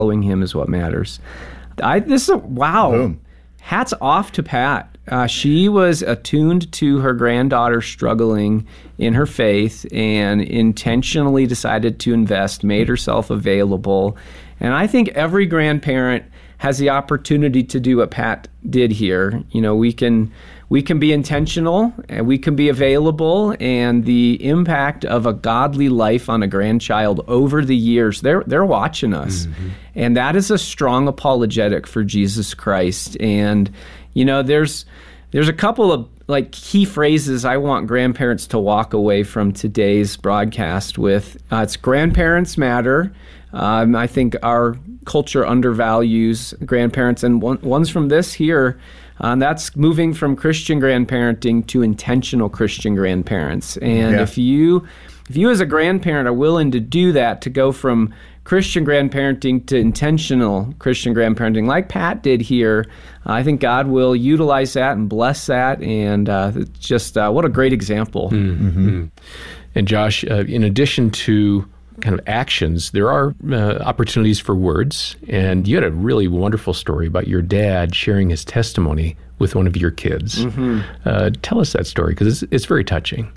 following him is what matters. Wow. Boom. Hats off to Pat. She was attuned to her granddaughter struggling in her faith and intentionally decided to invest, made herself available. And I think every grandparent has the opportunity to do what Pat did here. We can be intentional, and we can be available, and the impact of a godly life on a grandchild over the years, they're watching us. Mm-hmm. And that is a strong apologetic for Jesus Christ. And, there's a couple of key phrases I want grandparents to walk away from today's broadcast with. It's grandparents matter. I think our culture undervalues grandparents, and one's from this here. That's moving from Christian grandparenting to intentional Christian grandparents. And if you as a grandparent are willing to do that, to go from Christian grandparenting to intentional Christian grandparenting, like Pat did here, I think God will utilize that and bless that. And just what a great example. Mm-hmm. And Josh, in addition to kind of actions, there are opportunities for words. And you had a really wonderful story about your dad sharing his testimony with one of your kids. Mm-hmm. Tell us that story, because it's very touching.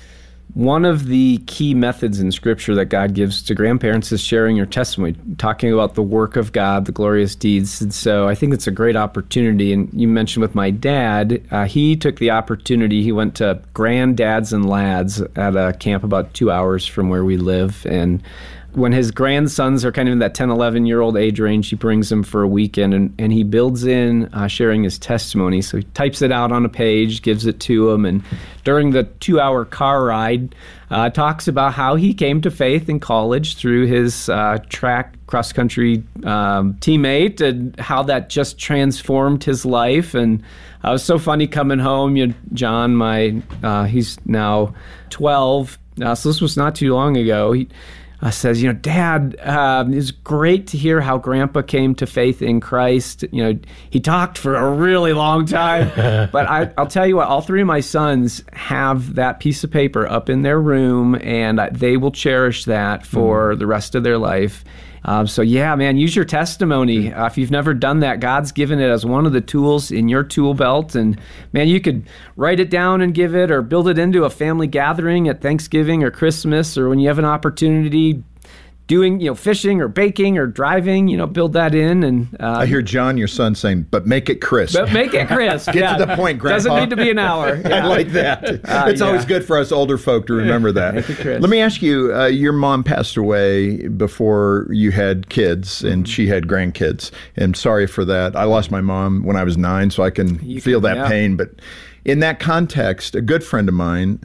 One of the key methods in Scripture that God gives to grandparents is sharing your testimony, talking about the work of God, the glorious deeds. And so I think it's a great opportunity. And you mentioned with my dad, he took the opportunity. He went to Granddads and Lads at a camp about 2 hours from where we live. And when his grandsons are kind of in that 10, 11-year-old age range, he brings them for a weekend, and he builds in sharing his testimony. So he types it out on a page, gives it to them, and during the 2-hour car ride, talks about how he came to faith in college through his track cross-country teammate, and how that just transformed his life. And it was so funny coming home. John, he's now 12, so this was not too long ago. He says, Dad, it's great to hear how Grandpa came to faith in Christ. He talked for a really long time. But I'll tell you what, all three of my sons have that piece of paper up in their room, and they will cherish that for the rest of their life. So yeah, man, use your testimony. If you've never done that, God's given it as one of the tools in your tool belt. And man, you could write it down and give it, or build it into a family gathering at Thanksgiving or Christmas, or when you have an opportunity doing, fishing or baking or driving, build that in. And I hear John, your son, saying, but make it crisp. But make it crisp. Get to the point, Grandpa. Doesn't need to be an hour. I like that. It's always good for us older folk to remember that. Make it crisp. Let me ask you, your mom passed away before you had kids, and she had grandkids. And sorry for that. I lost my mom when I was 9, so I can feel that pain. But in that context, a good friend of mine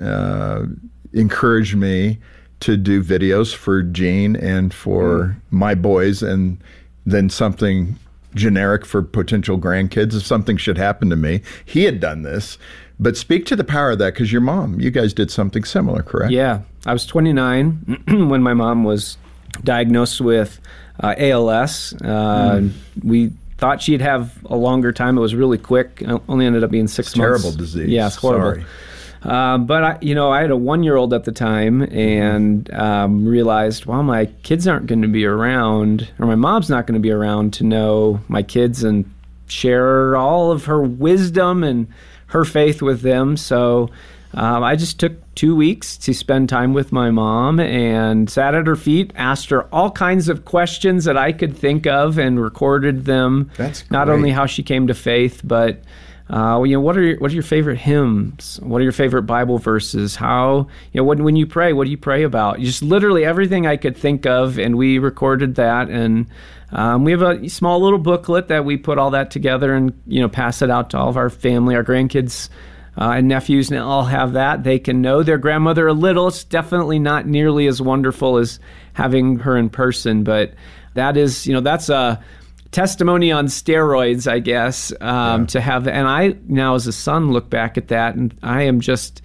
encouraged me to do videos for Gene and for my boys, and then something generic for potential grandkids if something should happen to me. He had done this, but speak to the power of that, because your mom, you guys did something similar, correct? Yeah. I was 29 when my mom was diagnosed with ALS. We thought she'd have a longer time. It was really quick. It only ended up being 6 months. Terrible disease. Yeah, it's horrible. Sorry. But I had a 1-year-old at the time, and realized, well, my kids aren't going to be around, or my mom's not going to be around to know my kids and share all of her wisdom and her faith with them. So I just took 2 weeks to spend time with my mom and sat at her feet, asked her all kinds of questions that I could think of, and recorded them. That's great. Not only how she came to faith, but what are your favorite hymns? What are your favorite Bible verses? How, when you pray, what do you pray about? Just literally everything I could think of, and we recorded that. And we have a small little booklet that we put all that together and, pass it out to all of our family, our grandkids and nephews, and all have that. They can know their grandmother a little. It's definitely not nearly as wonderful as having her in person, but that is, that's a testimony on steroids, I guess, to have. And I now, as a son, look back at that, and I am just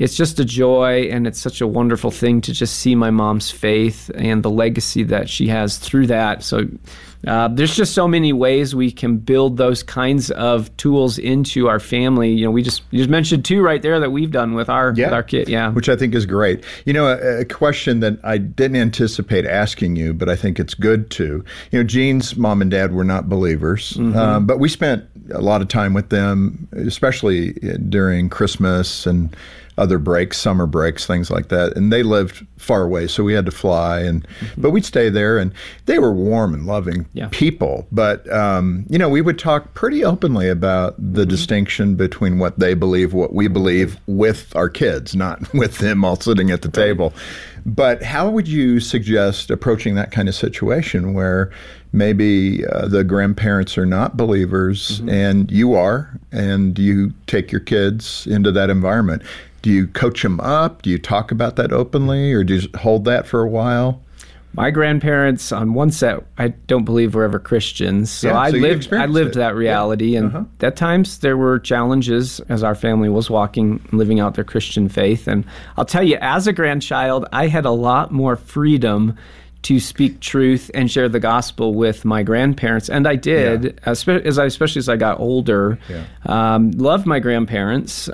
it's just a joy, and it's such a wonderful thing to just see my mom's faith and the legacy that she has through that. So there's just so many ways we can build those kinds of tools into our family. You just mentioned 2 right there that we've done with our kid. Yeah, which I think is great. A question that I didn't anticipate asking you, but I think it's good to. Jean's mom and dad were not believers, but we spent a lot of time with them, especially during Christmas and other breaks, summer breaks, things like that. And they lived far away, so we had to fly. But we'd stay there, and they were warm and loving people. But, we would talk pretty openly about the distinction between what they believe, what we believe with our kids, not with them all sitting at the table. But how would you suggest approaching that kind of situation where maybe the grandparents are not believers and you are, and you take your kids into that environment? Do you coach them up? Do you talk about that openly, or do you hold that for a while? My grandparents, on one set, I don't believe were ever Christians. So I lived that reality. And at times there were challenges as our family was living out their Christian faith. And I'll tell you, as a grandchild, I had a lot more freedom to speak truth and share the gospel with my grandparents. And I did, especially as I got older. Loved my grandparents.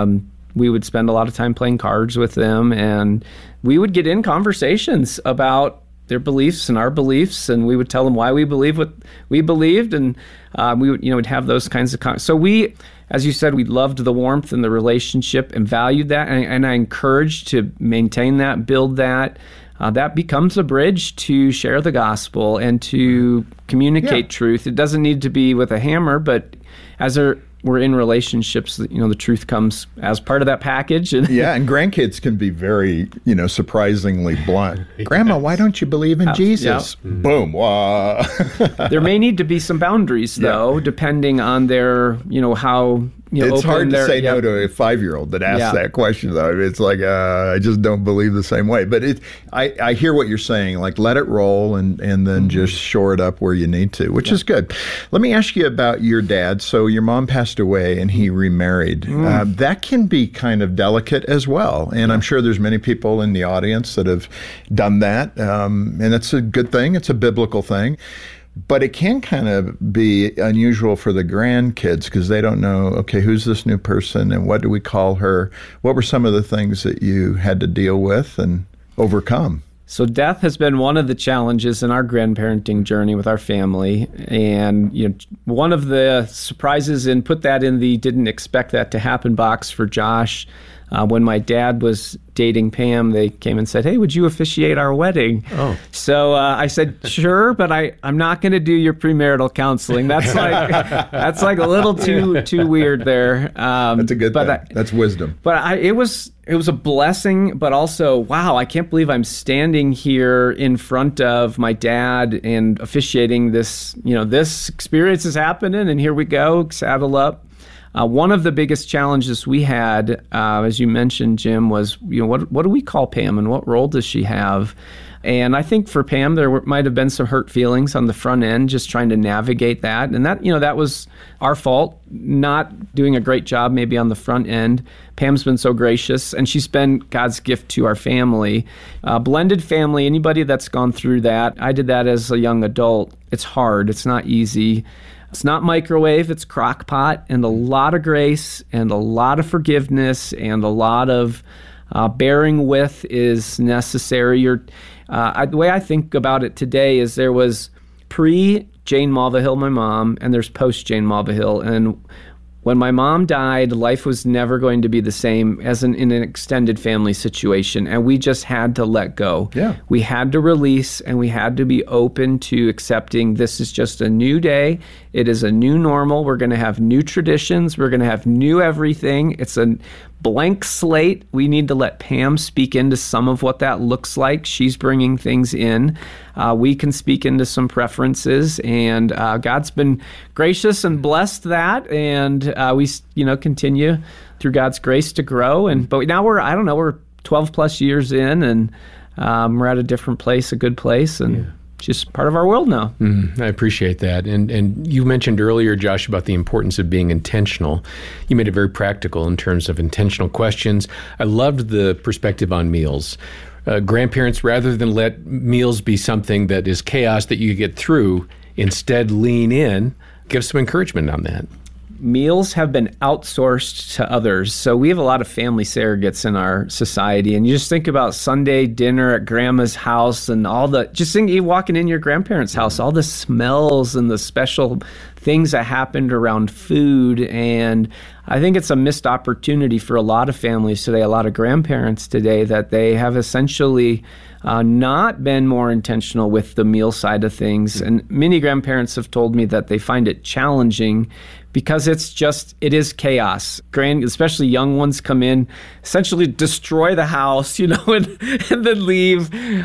We would spend a lot of time playing cards with them, and we would get in conversations about their beliefs and our beliefs, and we would tell them why we believe what we believed, and we would have those kinds of so we, as you said, we loved the warmth and the relationship and valued that, and I encouraged to maintain that, build that. That becomes a bridge to share the gospel and to communicate truth. It doesn't need to be with a hammer, but as we're in relationships, the truth comes as part of that package. And grandkids can be very, surprisingly blunt. Grandma, why don't you believe in Jesus? Boom. Wow. There may need to be some boundaries, though, depending on their, how it's hard to say no to a 5-year-old that asks that question, though. It's like, I just don't believe the same way. But I hear what you're saying, like let it roll and then just shore it up where you need to, which is good. Let me ask you about your dad. So your mom passed away and he remarried. That can be kind of delicate as well. And I'm sure there's many people in the audience that have done that. And it's a good thing. It's a biblical thing. But it can kind of be unusual for the grandkids because they don't know, okay, who's this new person and what do we call her? What were some of the things that you had to deal with and overcome? So death has been one of the challenges in our grandparenting journey with our family. And one of the surprises, and put that in the didn't expect that to happen box for Josh. When my dad was dating Pam, they came and said, "Hey, would you officiate our wedding?" Oh. So I said, "Sure, but I'm not going to do your premarital counseling. That's like a little too weird there." That's a good thing. That's wisdom. But it was a blessing, but also, wow, I can't believe I'm standing here in front of my dad and officiating this. This experience is happening, and here we go, saddle up. One of the biggest challenges we had, as you mentioned, Jim, was what do we call Pam and what role does she have? And I think for Pam, there might have been some hurt feelings on the front end, just trying to navigate that. And that was our fault, not doing a great job maybe on the front end. Pam's been so gracious, and she's been God's gift to our family. Blended family, anybody that's gone through that, I did that as a young adult. It's hard. It's not easy. It's not microwave, it's crock pot, and a lot of grace and a lot of forgiveness and a lot of bearing with is necessary. The way I think about it today is there was pre-Jane Mulvihill, my mom, and there's post-Jane Mulvihill. And when my mom died, life was never going to be the same as in an extended family situation, and we just had to let go. Yeah. We had to release, and we had to be open to accepting this is just a new day. It is a new normal. We're going to have new traditions. We're going to have new everything. It's a blank slate. We need to let Pam speak into some of what that looks like. She's bringing things in. We can speak into some preferences, and God's been gracious and blessed that, and we continue through God's grace to grow. But now we're 12 plus years in, and we're at a different place, a good place, and just part of our world now. I appreciate that. And you mentioned earlier, Josh, about the importance of being intentional. You made it very practical in terms of intentional questions. I loved the perspective on meals. Grandparents, rather than let meals be something that is chaos that you get through, instead lean in. Give some encouragement on that. Meals have been outsourced to others. So we have a lot of family surrogates in our society. And you just think about Sunday dinner at grandma's house and just think you walking in your grandparents' house, all the smells and the special things that happened around food. And I think it's a missed opportunity for a lot of families today, a lot of grandparents today, that they have essentially not been more intentional with the meal side of things. And many grandparents have told me that they find it challenging because it is chaos. Especially young ones come in, essentially destroy the house, and then leave.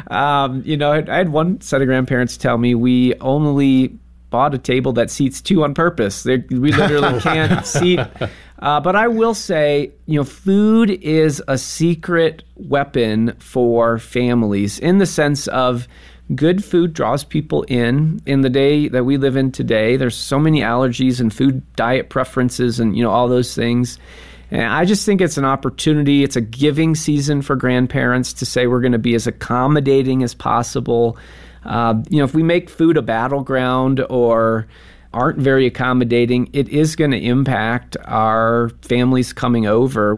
I had one set of grandparents tell me we only bought a table that seats two on purpose. We literally can't seat. But I will say, food is a secret weapon for families in the sense of good food draws people in. In the day that we live in today, there's so many allergies and food diet preferences and, all those things. And I just think it's an opportunity. It's a giving season for grandparents to say we're going to be as accommodating as possible. If we make food a battleground or aren't very accommodating, it is going to impact our families coming over.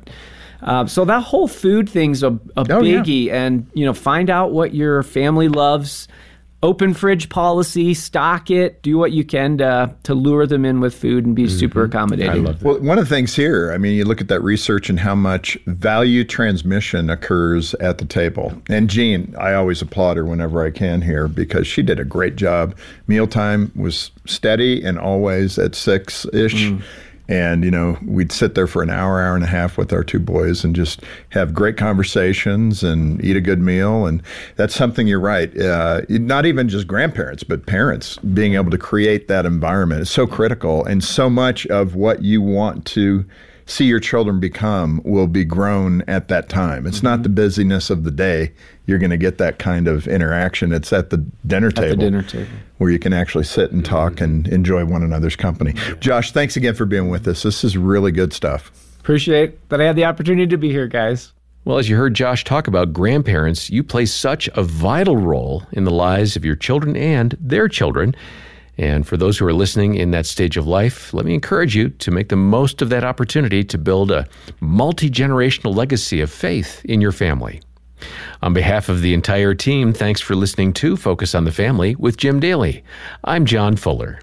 So that whole food thing's a biggie. Yeah. And, find out what your family loves. Open fridge policy, stock it, do what you can to lure them in with food and be super accommodating. I love that. Well, one of the things here, you look at that research and how much value transmission occurs at the table. And Jean, I always applaud her whenever I can here because she did a great job. Mealtime was steady and always at 6-ish. And, we'd sit there for an hour and a half with our two boys and just have great conversations and eat a good meal. And that's something, you're right, not even just grandparents, but parents being able to create that environment is so critical. And so much of what you want to see your children become will be grown at that time. It's not the busyness of the day. You're going to get that kind of interaction. It's at the dinner table. Where you can actually sit and talk and enjoy one another's company. Josh, thanks again for being with us. This is really good stuff. Appreciate that I had the opportunity to be here, guys. Well, as you heard Josh talk about grandparents, you play such a vital role in the lives of your children and their children. And for those who are listening in that stage of life, let me encourage you to make the most of that opportunity to build a multi-generational legacy of faith in your family. On behalf of the entire team, thanks for listening to Focus on the Family with Jim Daly. I'm John Fuller.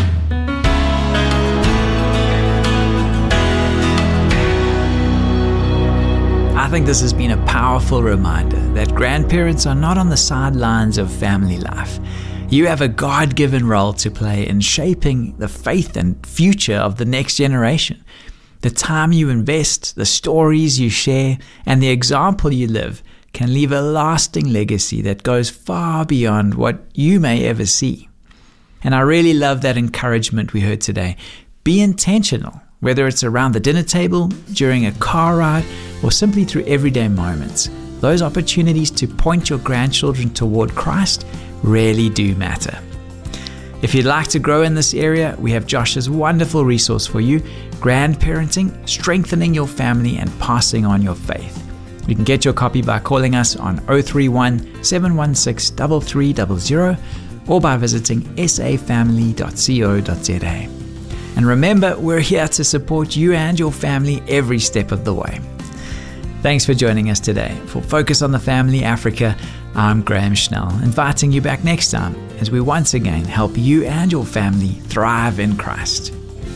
I think this has been a powerful reminder that grandparents are not on the sidelines of family life. You have a God-given role to play in shaping the faith and future of the next generation. The time you invest, the stories you share, and the example you live can leave a lasting legacy that goes far beyond what you may ever see. And I really love that encouragement we heard today. Be intentional, whether it's around the dinner table, during a car ride, or simply through everyday moments. Those opportunities to point your grandchildren toward Christ really do matter. If you'd like to grow in this area, we have Josh's wonderful resource for you, Grandparenting, Strengthening Your Family and Passing on Your Faith. You can get your copy by calling us on 031-716-3300 or by visiting safamily.co.za. And remember, we're here to support you and your family every step of the way. Thanks for joining us today. For Focus on the Family Africa, I'm Graham Schnell, inviting you back next time as we once again help you and your family thrive in Christ.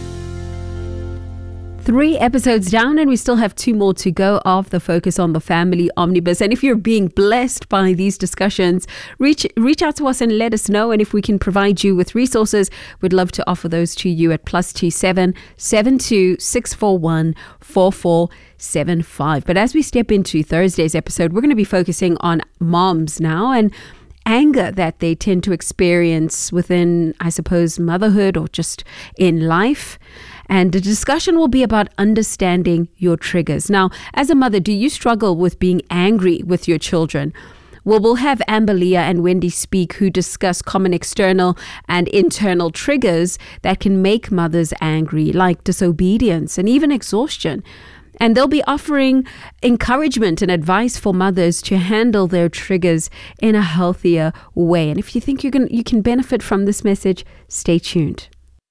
3 episodes down, and we still have 2 more to go of the Focus on the Family Omnibus. And if you're being blessed by these discussions, reach out to us and let us know. And if we can provide you with resources, we'd love to offer those to you at +27 72 641 4475. But as we step into Thursday's episode, we're going to be focusing on moms now and anger that they tend to experience within, I suppose, motherhood or just in life. And the discussion will be about understanding your triggers. Now, as a mother, do you struggle with being angry with your children? Well, we'll have Amber Leah and Wendy speak, who discuss common external and internal triggers that can make mothers angry, like disobedience and even exhaustion. And they'll be offering encouragement and advice for mothers to handle their triggers in a healthier way. And if you think you can benefit from this message, stay tuned.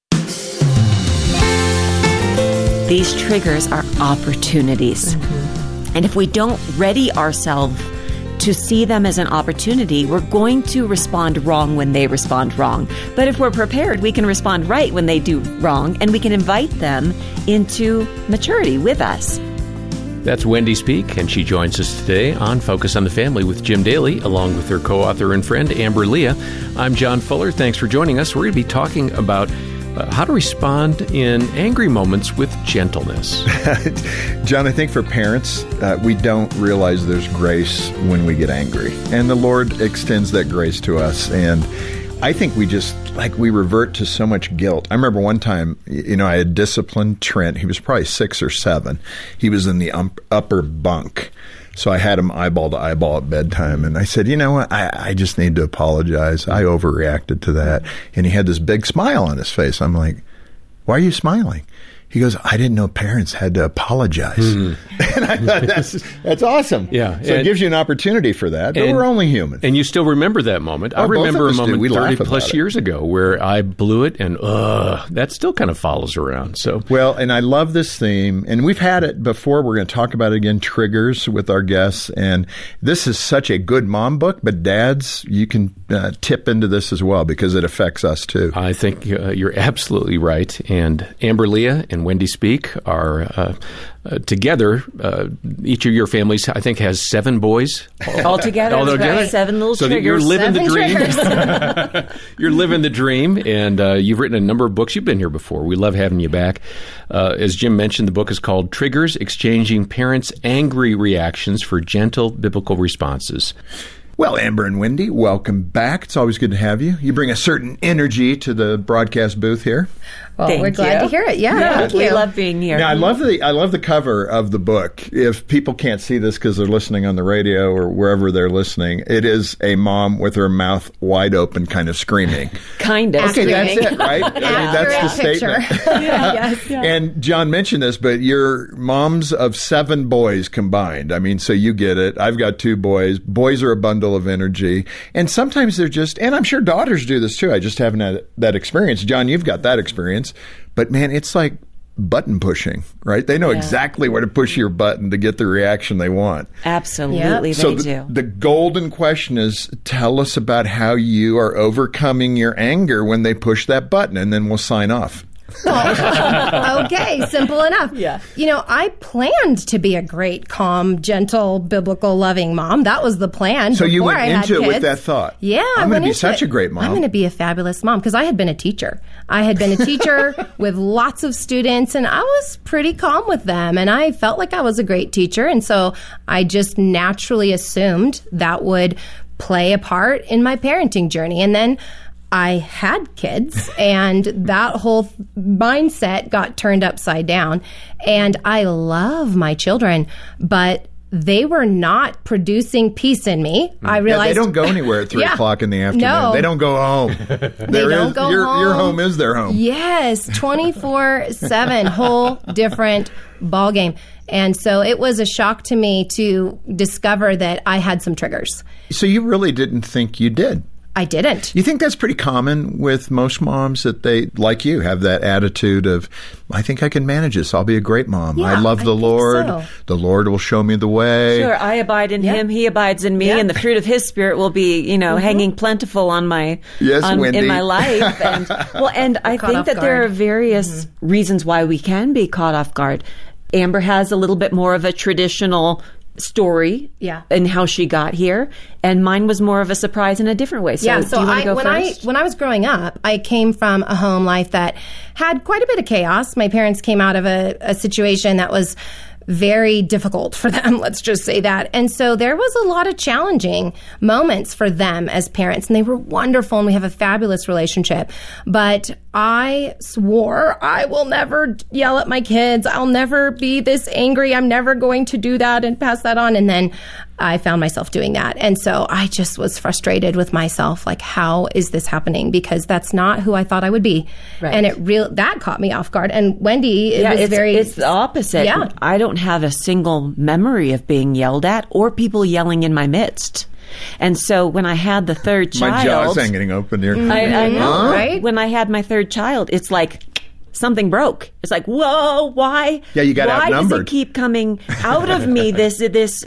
These triggers are opportunities. And if we don't ready ourselves to see them as an opportunity, we're going to respond wrong when they respond wrong. But if we're prepared, we can respond right when they do wrong, and we can invite them into maturity with us. That's Wendy Speak, and she joins us today on Focus on the Family with Jim Daly, along with her co-author and friend, Amber Leah. I'm John Fuller. Thanks for joining us. We're going to be talking about how to respond in angry moments with gentleness. John, I think for parents, we don't realize there's grace when we get angry. And the Lord extends that grace to us. And I think we revert to so much guilt. I remember one time, I had disciplined Trent. He was probably 6 or 7. He was in the upper bunk. So I had him eyeball to eyeball at bedtime. And I said, you know what? I just need to apologize. I overreacted to that. And he had this big smile on his face. I'm like, why are you smiling? He goes, I didn't know parents had to apologize. And I thought, that's awesome. Yeah. So it gives you an opportunity for that, but we're only human. And you still remember that moment. I remember a moment 30 plus years ago where I blew it, and that still kind of follows around. So well, and I love this theme, and we've had it before. We're going to talk about it again, triggers, with our guests. And this is such a good mom book, but dads, you can tip into this as well because it affects us too. I think you're absolutely right. And Amber Leah and Wendy Speak are together. Each of your families, I think, has 7 boys. All together. 7 little so triggers. You're living the dream. You're living the dream, and you've written a number of books. You've been here before. We love having you back. As Jim mentioned, the book is called Triggers: Exchanging Parents' Angry Reactions for Gentle Biblical Responses. Well, Amber and Wendy, welcome back. It's always good to have you. You bring a certain energy to the broadcast booth here. Well, we're glad to hear it. Yeah, thank you. We love being here. Now, I love the cover of the book. If people can't see this because they're listening on the radio or wherever they're listening, it is a mom with her mouth wide open, kind of screaming. Kind of. Okay, that's it, right? I mean, that's the statement. Yes. And John mentioned this, but you're moms of 7 boys combined. I mean, so you get it. I've got 2 boys. Boys are a bundle of energy, and sometimes they're just. And I'm sure daughters do this too. I just haven't had that experience. John, you've got that experience. But man, it's like button pushing, right? They know exactly where to push your button to get the reaction they want. Absolutely, So they do. The golden question is, tell us about how you are overcoming your anger when they push that button, and then we'll sign off. Okay, simple enough. Yeah. I planned to be a great, calm, gentle, biblical, loving mom. That was the plan. So you went into it with kids. that thought. Yeah, I'm going to be such a great mom. I'm going to be a fabulous mom because I had been a teacher. I had been a teacher with lots of students, and I was pretty calm with them, and I felt like I was a great teacher, and so I just naturally assumed that would play a part in my parenting journey. And then I had kids, and that whole mindset got turned upside down. And I love my children, but they were not producing peace in me. I realized they don't go anywhere at 3 o'clock in the afternoon. No. They don't go home. Your home is their home. Yes, 24/7, whole different ballgame. And so it was a shock to me to discover that I had some triggers. So you really didn't think you did? I didn't. You think that's pretty common with most moms, that they, like you, have that attitude of, I think I can manage this. I'll be a great mom. Yeah, I love the Lord. So. The Lord will show me the way. Sure, I abide in Him, He abides in me, and the fruit of His Spirit will be, hanging plentiful on my in my life. And I think that there are various reasons why we can be caught off guard. Amber has a little bit more of a traditional story and how she got here, and mine was more of a surprise in a different way. So, do you want to go first? When I was growing up, I came from a home life that had quite a bit of chaos. My parents came out of a situation that was very difficult for them, let's just say that. And so there was a lot of challenging moments for them as parents, and they were wonderful, and we have a fabulous relationship. But I swore I will never yell at my kids. I'll never be this angry. I'm never going to do that and pass that on. And then I found myself doing that. And so I just was frustrated with myself. Like, how is this happening? Because that's not who I thought I would be. Right. And that caught me off guard. And Wendy, it's the opposite. Yeah. I don't have a single memory of being yelled at or people yelling in my midst. And so when I had the third child... My jaw's hanging open here. I know, right? When I had my third child, it's like... something broke. It's like, whoa, why? Yeah, you got outnumbered. Why does it keep coming out of me, this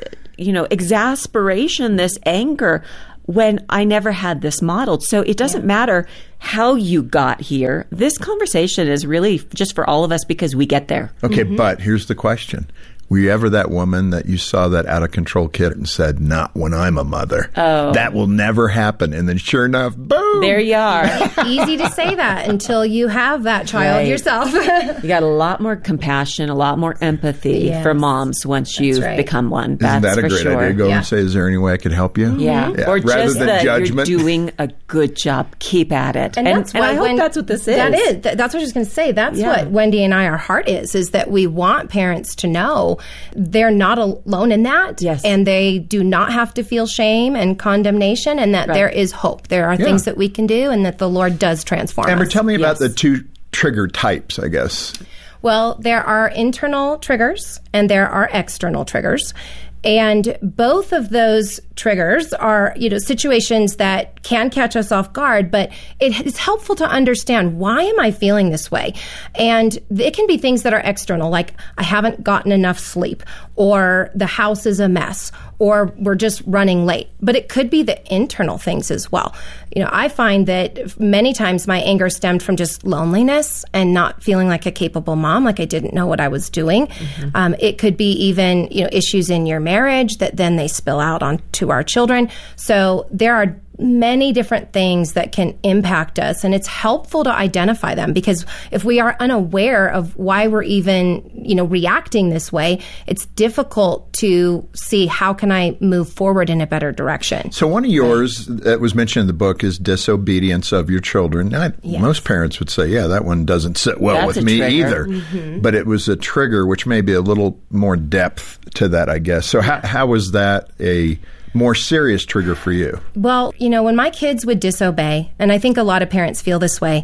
exasperation, this anger, when I never had this modeled? So it doesn't matter how you got here. This conversation is really just for all of us because we get there. Okay, but here's the question. Were you ever that woman that you saw that out-of-control kid and said, not when I'm a mother? Oh. That will never happen. And then sure enough, boom! There you are. Easy to say that until you have that child yourself. You got a lot more compassion, a lot more empathy for moms once you've become one. Isn't that a great idea? Go and say, is there any way I could help you? Yeah. Or rather just than that judgment. You're doing a good job. Keep at it. And I hope that's what this is. That is. That's what I was going to say. That's what Wendy and I, our heart is that we want parents to know they're not alone in that. Yes. And they do not have to feel shame and condemnation, and that there is hope. There are things that we can do, and that the Lord does transform Amber, us. tell me about the two trigger types, I guess. Well, there are internal triggers and there are external triggers. And both of those triggers are, situations that can catch us off guard, but it is helpful to understand, why am I feeling this way? And it can be things that are external, like I haven't gotten enough sleep, or the house is a mess, or we're just running late. But it could be the internal things as well. I find that many times my anger stemmed from just loneliness and not feeling like a capable mom, like I didn't know what I was doing. Mm-hmm. It could be even, issues in your marriage that then they spill out onto our children. So there are many different things that can impact us, and it's helpful to identify them, because if we are unaware of why we're even, reacting this way, it's difficult to see how can I move forward in a better direction. So one of yours that was mentioned in the book is disobedience of your children. Most parents would say, that one doesn't sit well with me either. Mm-hmm. But it was a trigger, which may be a little more depth to that, I guess. So how was that a more serious trigger for you? Well, when my kids would disobey, and I think a lot of parents feel this way,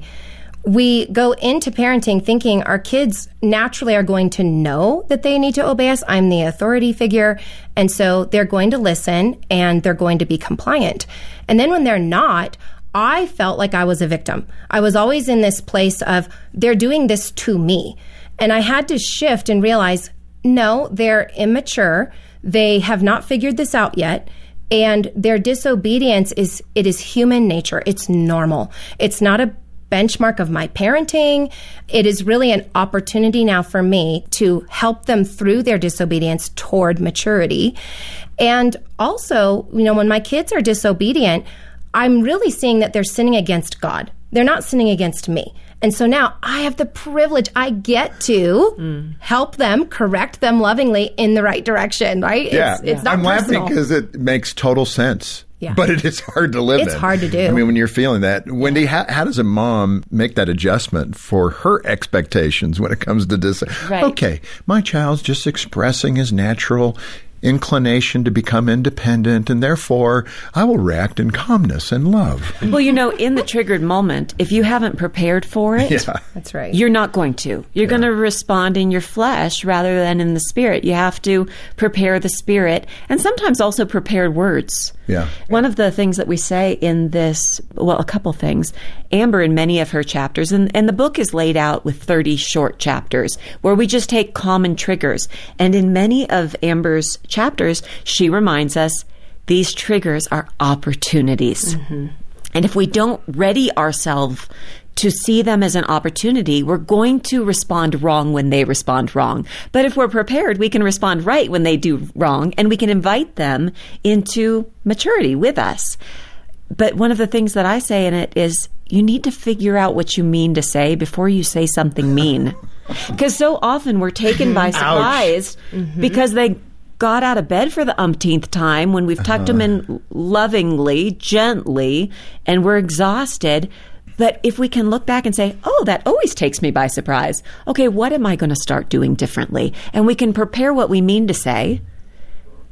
we go into parenting thinking our kids naturally are going to know that they need to obey us. I'm the authority figure, and so they're going to listen and they're going to be compliant. And then when they're not, I felt like I was a victim. I was always in this place of, they're doing this to me. And I had to shift and realize, no, they're immature. They have not figured this out yet. And their disobedience is human nature. It's normal. It's not a benchmark of my parenting. It is really an opportunity now for me to help them through their disobedience toward maturity. And also, when my kids are disobedient, I'm really seeing that they're sinning against God. They're not sinning against me. And so now I have the privilege, I get to help them, correct them lovingly in the right direction, right? Yeah. It's not I'm personal. laughing because it makes total sense. Yeah. But it is hard to live in. It's hard to do. I mean, when you're feeling that. Wendy, how does a mom make that adjustment for her expectations when it comes to this? Right. Okay, my child's just expressing his natural inclination to become independent, and therefore I will react in calmness and love. Well, in the triggered moment, if you haven't prepared for it, that's right. You're not going to. You're going to respond in your flesh rather than in the spirit. You have to prepare the spirit, and sometimes also prepared words. Yeah. One of the things that we say in this, a couple things, Amber in many of her chapters, and the book is laid out with 30 short chapters where we just take common triggers. And in many of Amber's chapters, she reminds us these triggers are opportunities. Mm-hmm. And if we don't ready ourselves to see them as an opportunity, we're going to respond wrong when they respond wrong. But if we're prepared, we can respond right when they do wrong, and we can invite them into maturity with us. But one of the things that I say in it is, you need to figure out what you mean to say before you say something mean. Because so often we're taken by surprise because they got out of bed for the umpteenth time when we've tucked them in lovingly, gently, and we're exhausted. But if we can look back and say, that always takes me by surprise. Okay, what am I going to start doing differently? And we can prepare what we mean to say.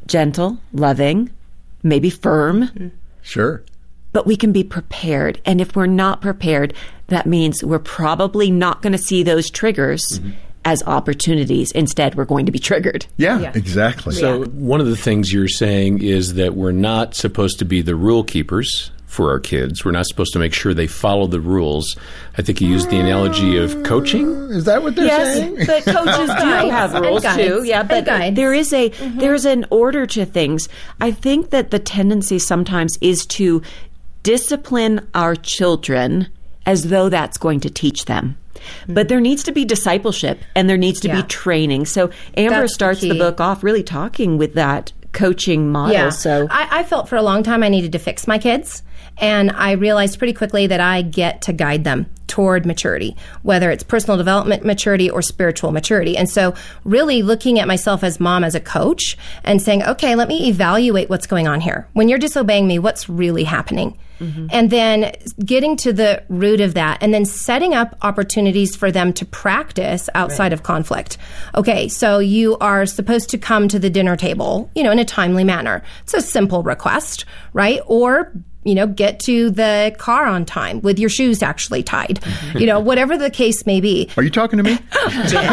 gentle, loving, maybe firm. Sure. But we can be prepared. And if we're not prepared, that means we're probably not going to see those triggers as opportunities. Instead, we're going to be triggered. Yeah. Exactly. So one of the things you're saying is that we're not supposed to be the rule keepers for our kids. We're not supposed to make sure they follow the rules. I think you used the analogy of coaching. Is that what they're saying? But coaches do have rules too. Yeah, but there is there's an order to things. I think that the tendency sometimes is to discipline our children as though that's going to teach them. But there needs to be discipleship and there needs to be training. So Amber starts the book off really talking with that coaching model. Yeah. So I felt for a long time I needed to fix my kids. And I realized pretty quickly that I get to guide them toward maturity, whether it's personal development maturity or spiritual maturity. And so really looking at myself as mom, as a coach, and saying, okay, let me evaluate what's going on here. When you're disobeying me, what's really happening? And then getting to the root of that and then setting up opportunities for them to practice outside of conflict. Okay, so you are supposed to come to the dinner table, in a timely manner. It's a simple request, right? Or get to the car on time with your shoes actually tied. Whatever the case may be. Are you talking to me? Jim,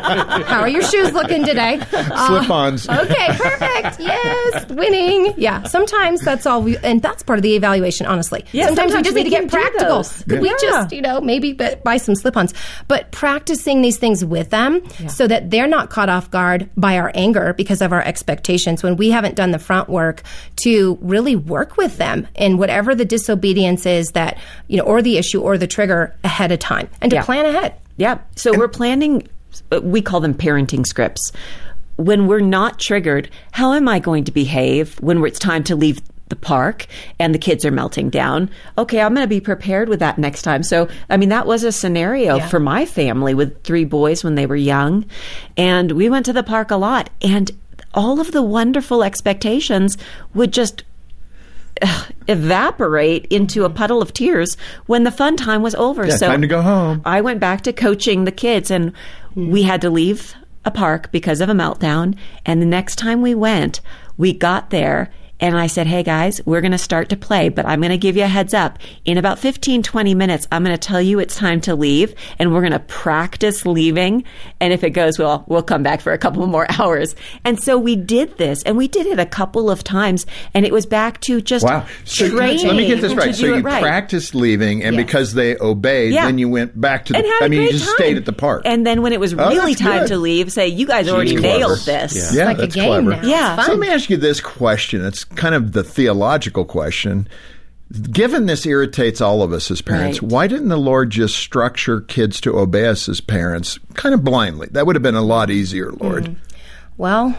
how are your shoes looking today? Slip-ons. Okay, perfect. Yes, winning. Yeah, sometimes that's all and that's part of the evaluation, honestly. Yeah, sometimes we just need to get practical. Could we just, maybe buy some slip-ons? But practicing these things with them so that they're not caught off guard by our anger because of our expectations when we haven't done the front work to really work with them in whatever the disobedience is that, or the issue or the trigger ahead of time and to plan ahead. Yeah. So we're planning, we call them parenting scripts. When we're not triggered, how am I going to behave when it's time to leave the park and the kids are melting down? Okay, I'm going to be prepared with that next time. So, that was a scenario for my family with 3 boys when they were young. And we went to the park a lot. And all of the wonderful expectations would just evaporate into a puddle of tears when the fun time was over. Yeah, so time to go home. I went back to coaching the kids, and we had to leave a park because of a meltdown. And the next time we went, we got there and I said, hey guys, we're going to start to play, but I'm going to give you a heads up. In about 15, 20 minutes, I'm going to tell you it's time to leave, and we're going to practice leaving. And if it goes well, we'll come back for a couple more hours. And so we did this, and we did it a couple of times, and it was back to just training. Let me get this right. So you practiced leaving, and because they obeyed, then you went back to you just stayed at the park. And then when it was really time to leave, say, you guys already nailed this. Yeah, like that's a game clever. now. Yeah. So let me ask you this question. It's kind of the theological question. Given this irritates all of us as parents, why didn't the Lord just structure kids to obey us as parents kind of blindly? That would have been a lot easier, Lord. Well,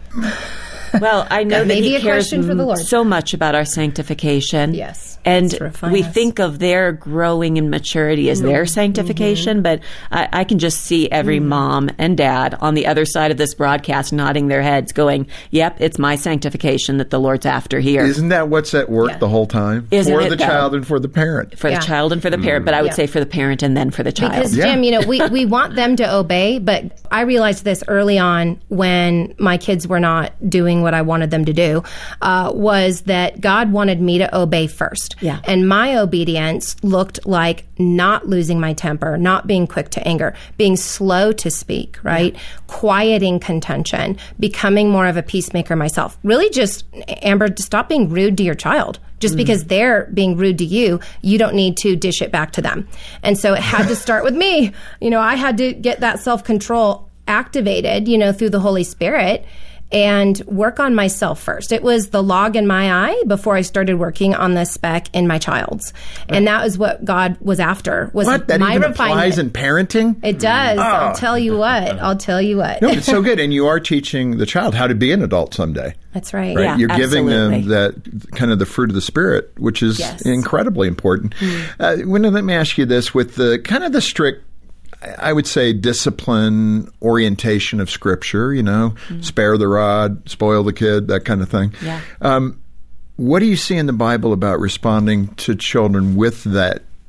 I know that He cares for the Lord. so much about our sanctification. Yes. And we think of their growing in maturity as their sanctification, but I can just see every mom and dad on the other side of this broadcast nodding their heads going, yep, it's my sanctification that the Lord's after here. Isn't that what's at work the whole time? For the child and for the parent. For the child and for the parent, but I would say for the parent and then for the child. Because, Jim, we want them to obey, but I realized this early on when my kids were not doing what I wanted them to do, was that God wanted me to obey first. Yeah. And my obedience looked like not losing my temper, not being quick to anger, being slow to speak, right? Yeah. Quieting contention, becoming more of a peacemaker myself. Really just, Amber, stop being rude to your child. Just because they're being rude to you, you don't need to dish it back to them. And so it had to start with me. I had to get that self-control activated, through the Holy Spirit, and work on myself first. It was the log in my eye before I started working on the speck in my child's. And that was what God was after. Was what? That my even refinement. Applies in parenting? It does. I'll tell you what. No, it's so good. And you are teaching the child how to be an adult someday. That's right. Yeah, you're giving them that kind of the fruit of the Spirit, which is incredibly important. Let me ask you this, with the kind of the strict, I would say, discipline orientation of Scripture, spare the rod, spoil the kid, that kind of thing. Yeah. What do you see in the Bible about responding to children with that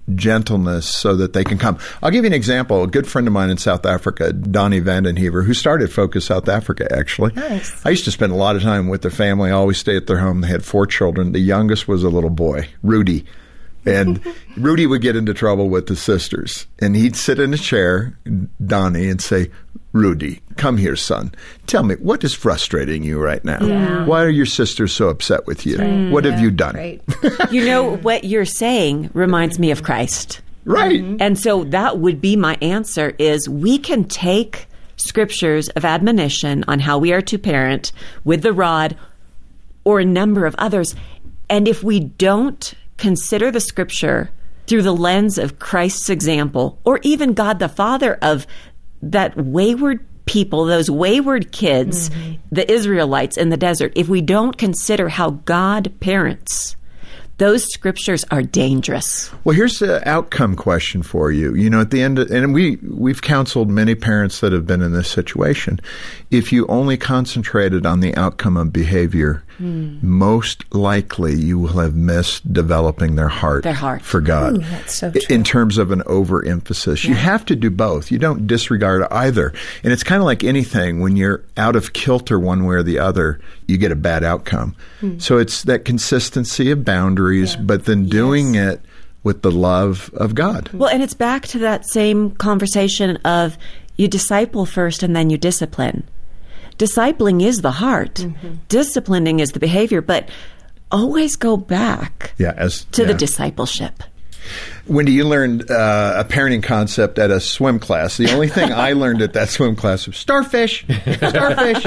gentleness so that they can come. I'll give you an example. A good friend of mine in South Africa, Donnie Vandenhever, who started Focus South Africa, actually. Nice. I used to spend a lot of time with their family. I always stay at their home. They had 4 children. The youngest was a little boy, Rudy. And Rudy would get into trouble with his sisters. And he'd sit in a chair, Donnie, and say, Rudy, come here, son. Tell me, what is frustrating you right now? Yeah. Why are your sisters so upset with you? Right. What have you done? Right. You know, what you're saying reminds me of Christ. Right. And so that would be my answer is we can take scriptures of admonition on how we are to parent with the rod or a number of others. And if we don't consider the scripture through the lens of Christ's example, or even God the Father of that wayward people, those wayward kids, the Israelites in the desert, if we don't consider how God parents, those scriptures are dangerous. Well, here's the outcome question for you. You know, at the end, and we've counseled many parents that have been in this situation. If you only concentrated on the outcome of behavior, most likely you will have missed developing their heart for God. Ooh, that's so true. In terms of an overemphasis. You have to do both. You don't disregard either. And it's kind of like anything. When you're out of kilter one way or the other, you get a bad outcome. So it's that consistency of boundaries, but then doing it with the love of God. Well, and it's back to that same conversation of you disciple first and then you discipline. Discipling is the heart. Disciplining is the behavior, but always go back to the discipleship. Wendy, you learned a parenting concept at a swim class. The only thing I learned at that swim class was starfish. Starfish.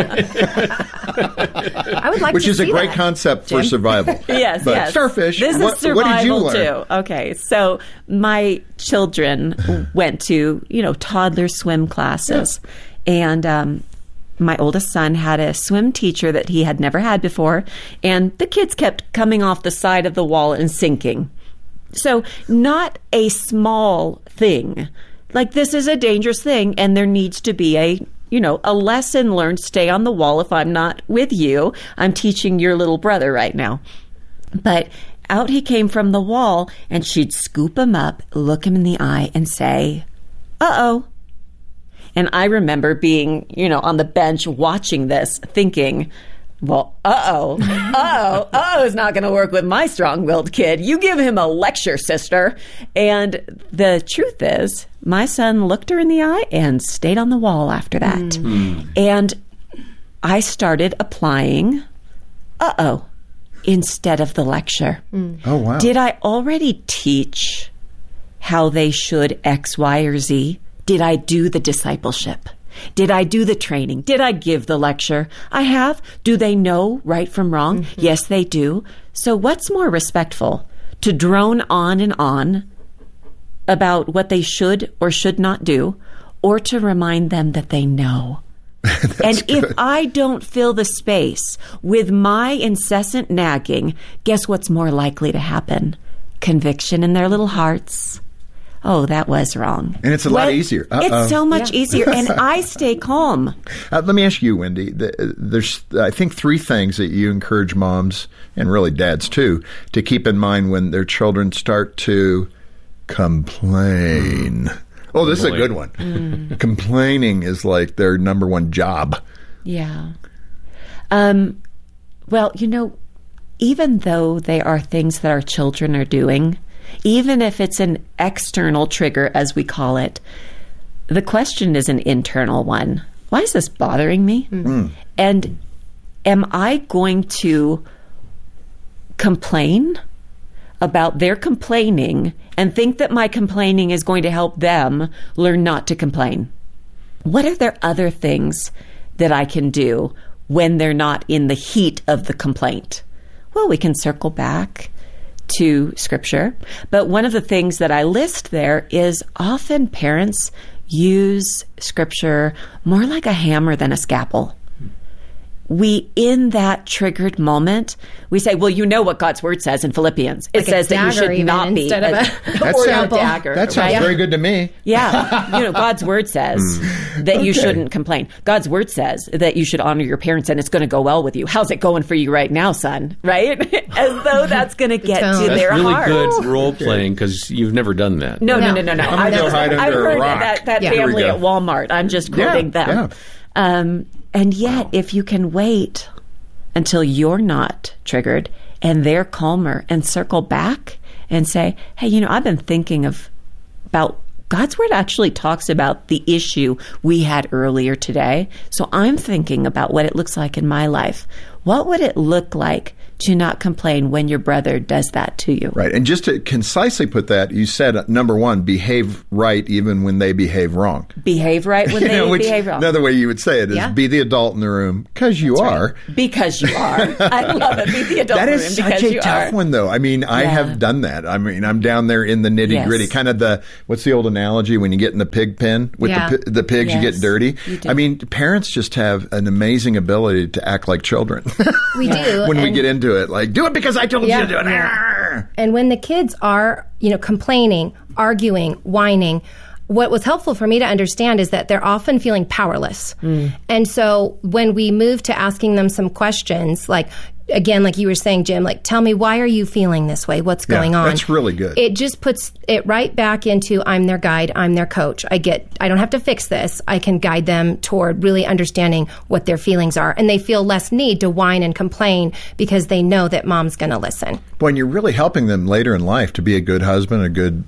I would like Which to is see a great that, concept for Jim. survival. Yes, but yes. Starfish. This is survival what did you learn? too. Okay, so my children went to, toddler swim classes. And my oldest son had a swim teacher that he had never had before. And the kids kept coming off the side of the wall and sinking. So not a small thing. Like, this is a dangerous thing, and there needs to be a lesson learned. Stay on the wall if I'm not with you. I'm teaching your little brother right now. But out he came from the wall, and she'd scoop him up, look him in the eye, and say, uh-oh. And I remember being, on the bench watching this, thinking, well, uh-oh is not going to work with my strong-willed kid. You give him a lecture, sister. And the truth is, my son looked her in the eye and stayed on the wall after that. And I started applying uh-oh instead of the lecture. Oh, wow. Did I already teach how they should X, Y, or Z? Did I do the discipleship? Did I do the training? Did I give the lecture? I have. Do they know right from wrong? Yes, they do. So what's more respectful? To drone on and on about what they should or should not do, or to remind them that they know? And good. If I don't fill the space with my incessant nagging, guess what's more likely to happen? Conviction in their little hearts. Oh, that was wrong. And it's a lot easier. It's so much easier, and I stay calm. Let me ask you, Wendy, there's, I think, 3 things that you encourage moms, and really dads too, to keep in mind when their children start to complain. Oh, this is a good one. Complaining is like their number one job. Yeah. Well, even though they are things that our children are doing, even if it's an external trigger, as we call it, the question is an internal one. Why is this bothering me? And am I going to complain about their complaining and think that my complaining is going to help them learn not to complain? What are there other things that I can do when they're not in the heat of the complaint? Well, we can circle back to Scripture. But one of the things that I list there is often parents use Scripture more like a hammer than a scalpel. we, in that triggered moment, we say, well, you know what God's word says in Philippians. It says that you should not be instead of a dagger. That sounds very good to me. Yeah. God's word says that you shouldn't complain. God's word says that you should honor your parents and it's going to go well with you. How's it going for you right now, son? Right? As though that's going to get to their heart. That's really good role playing because you've never done that. No. I'm going to go hide under a rock. That family at Walmart. I'm just quoting them. Yeah. And yet, if you can wait until you're not triggered and they're calmer and circle back and say, hey, I've been thinking about God's word actually talks about the issue we had earlier today. So I'm thinking about what it looks like in my life. What would it look like to not complain when your brother does that to you? Right. And just to concisely put that, you said, number one, behave right even when they behave wrong. Behave right when they behave wrong. Another way you would say it is be the adult in the room because you are. Right. Because you are. I love it. Be the adult in the room because you are. That is such a tough one, though. I mean, I have done that. I mean, I'm down there in the nitty gritty. Kind of what's the old analogy when you get in the pig pen with the pigs, you get dirty? I mean, parents just have an amazing ability to act like children. We do. When we get into it, like, do it because I told you to do it. And when the kids are, complaining, arguing, whining, what was helpful for me to understand is that they're often feeling powerless. And so when we move to asking them some questions, like, again, like you were saying, Jim, like, tell me, why are you feeling this way? What's going on? That's really good. It just puts it right back into, I'm their guide, I'm their coach. I don't have to fix this. I can guide them toward really understanding what their feelings are. And they feel less need to whine and complain because they know that mom's going to listen. Boy, and you're really helping them later in life to be a good husband, a good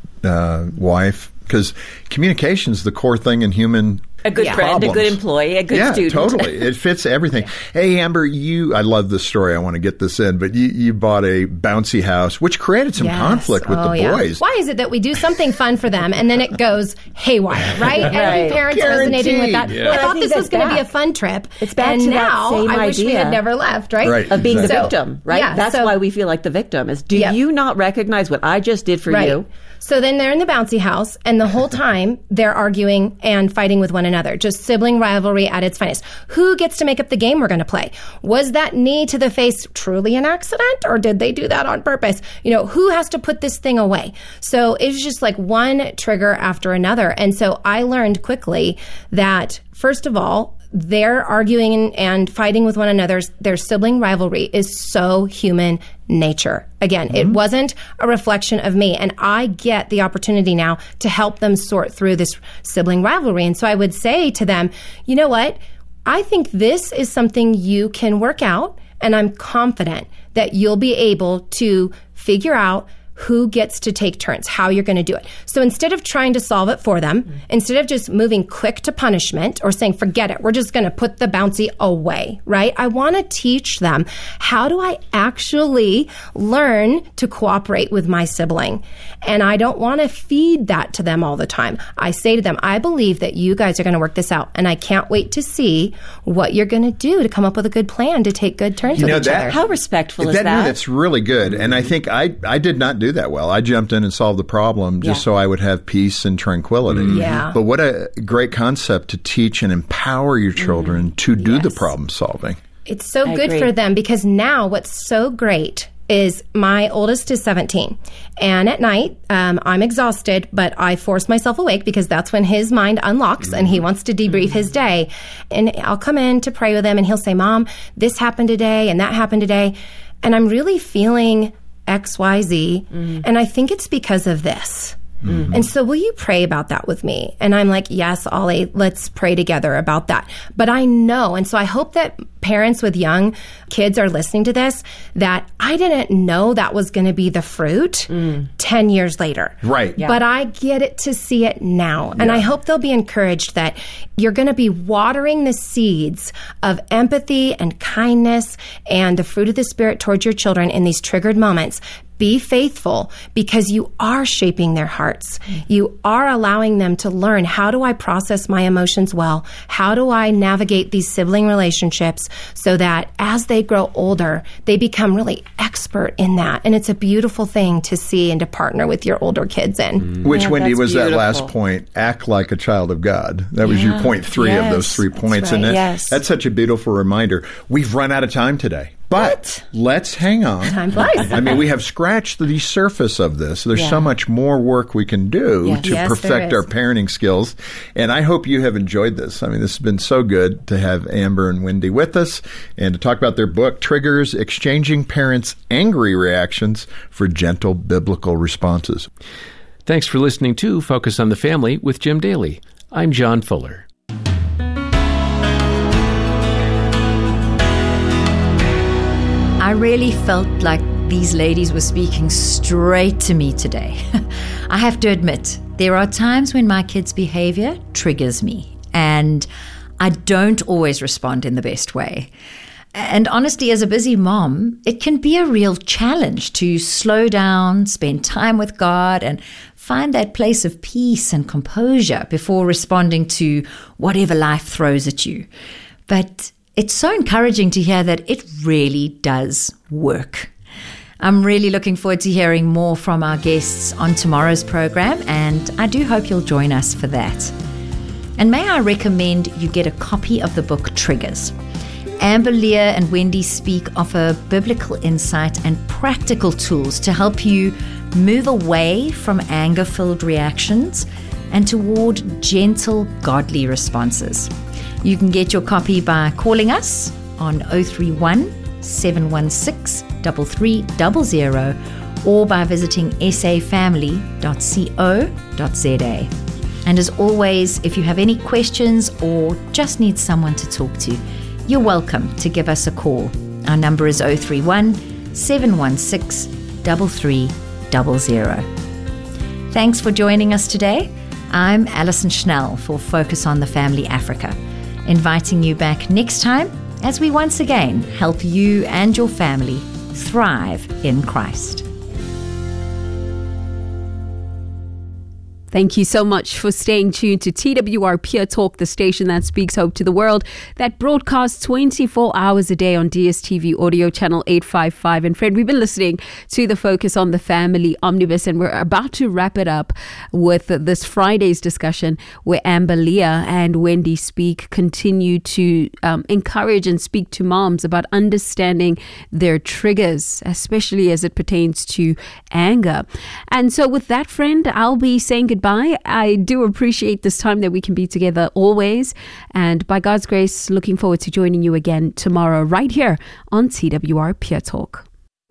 wife, because communication is the core thing in human a good friend, problems. A good employee, a good student. Yeah, totally. It fits everything. Hey, Amber, I love this story. I want to get this in, but you bought a bouncy house, which created some conflict with the boys. Why is it that we do something fun for them and then it goes haywire, right? Every parent's resonating with that. Yeah. I thought this was going to be a fun trip. It's back and to now that same I wish we had never left, right? Of being the victim, right? Yeah, that's why we feel like the victim is, do you not recognize what I just did for you? So then they're in the bouncy house, and the whole time they're arguing and fighting with one another, just sibling rivalry at its finest. Who gets to make up the game we're going to play? Was that knee to the face truly an accident, or did they do that on purpose? Who has to put this thing away? So it was just like one trigger after another. And so I learned quickly that, first of all, their arguing and fighting with one another, their sibling rivalry is so human nature. Again, it wasn't a reflection of me. And I get the opportunity now to help them sort through this sibling rivalry. And so I would say to them, you know what? I think this is something you can work out. And I'm confident that you'll be able to figure out who gets to take turns, how you're going to do it. So instead of trying to solve it for them, instead of just moving quick to punishment or saying, forget it, we're just going to put the bouncy away, right? I want to teach them, how do I actually learn to cooperate with my sibling? And I don't want to feed that to them all the time. I say to them, I believe that you guys are going to work this out, and I can't wait to see what you're going to do to come up with a good plan to take good turns with each other. How respectful is that? That's really good. And I think I did not do that well. I jumped in and solved the problem just so I would have peace and tranquility. But what a great concept to teach and empower your children to do the problem solving. It's so good for them, because now what's so great is my oldest is 17. And at night, I'm exhausted, but I force myself awake because that's when his mind unlocks and he wants to debrief his day. And I'll come in to pray with him and he'll say, Mom, this happened today and that happened today. And I'm really feeling XYZ. And I think it's because of this. And so will you pray about that with me? And I'm like, yes, Ollie, let's pray together about that. But I know, and so I hope that parents with young kids are listening to this, that I didn't know that was going to be the fruit 10 years later. Right. Yeah. But I get it to see it now. And I hope they'll be encouraged that you're going to be watering the seeds of empathy and kindness and the fruit of the Spirit towards your children in these triggered moments. Be faithful, because you are shaping their hearts. You are allowing them to learn, how do I process my emotions well? How do I navigate these sibling relationships so that as they grow older, they become really expert in that. And it's a beautiful thing to see and to partner with your older kids in. Which, Wendy, was beautiful. That last point, act like a child of God. That was your point 3 of those 3 points. Right. And that's such a beautiful reminder. We've run out of time today. But let's hang on. Time flies. I mean, we have scratched the surface of this. There's so much more work we can do to perfect our parenting skills. And I hope you have enjoyed this. I mean, this has been so good to have Amber and Wendy with us and to talk about their book, Triggers: Exchanging Parents' Angry Reactions for Gentle Biblical Responses. Thanks for listening to Focus on the Family with Jim Daly. I'm John Fuller. I really felt like these ladies were speaking straight to me today. I have to admit, there are times when my kids' behavior triggers me, and I don't always respond in the best way. And honestly, as a busy mom, it can be a real challenge to slow down, spend time with God, and find that place of peace and composure before responding to whatever life throws at you. But it's so encouraging to hear that it really does work. I'm really looking forward to hearing more from our guests on tomorrow's program, and I do hope you'll join us for that. And may I recommend you get a copy of the book Triggers. Amber, Leah, and Wendy Speak offer biblical insight and practical tools to help you move away from anger-filled reactions and toward gentle, godly responses. You can get your copy by calling us on 031 716 3300 or by visiting safamily.co.za. And as always, if you have any questions or just need someone to talk to, you're welcome to give us a call. Our number is 031 716 3300. Thanks for joining us today. I'm Alison Schnell for Focus on the Family Africa, inviting you back next time as we once again help you and your family thrive in Christ. Thank you so much for staying tuned to TWR Pure Talk, the station that speaks hope to the world, that broadcasts 24 hours a day on DSTV audio channel 855. And friend, we've been listening to the Focus on the Family Omnibus, and we're about to wrap it up with this Friday's discussion where Amber, Leah, and Wendy Speak continue to encourage and speak to moms about understanding their triggers, especially as it pertains to anger. And so with that, friend, I'll be saying goodbye. I do appreciate this time that we can be together always. And by God's grace, looking forward to joining you again tomorrow right here on TWR Pure Talk.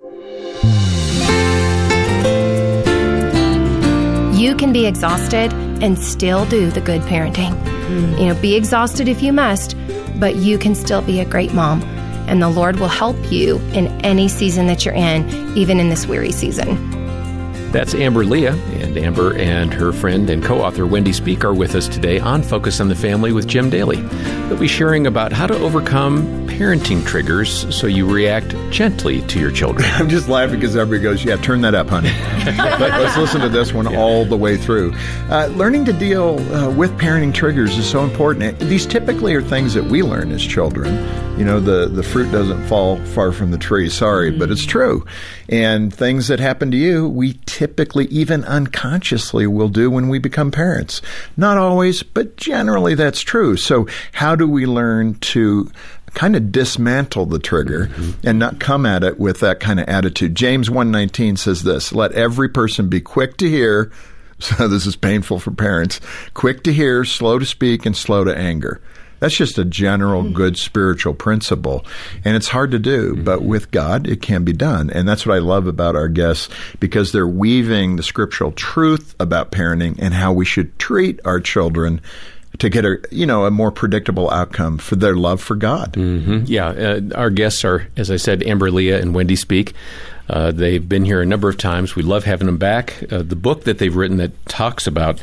You can be exhausted and still do the good parenting. Be exhausted if you must, but you can still be a great mom. And the Lord will help you in any season that you're in, even in this weary season. That's Amber Leah, and Amber and her friend and co-author Wendy Speak are with us today on Focus on the Family with Jim Daly. They'll be sharing about how to overcome parenting triggers so you react gently to your children. I'm just laughing because everybody goes, yeah, turn that up, honey. Let's listen to this one all the way through. Learning to deal with parenting triggers is so important. These typically are things that we learn as children. The fruit doesn't fall far from the tree. Sorry, but it's true. And things that happen to you, we typically, even unconsciously, will do when we become parents. Not always, but generally that's true. So how do we learn to kind of dismantle the trigger and not come at it with that kind of attitude? James 1:19 says this: let every person be quick to hear. So this is painful for parents. Quick to hear, slow to speak, and slow to anger. That's just a general good spiritual principle, and it's hard to do, but with God, it can be done. And that's what I love about our guests, because they're weaving the scriptural truth about parenting and how we should treat our children to get a more predictable outcome for their love for God. Our guests are, as I said, Amber, Leah, and Wendy Speak. They've been here a number of times. We love having them back. The book that they've written that talks about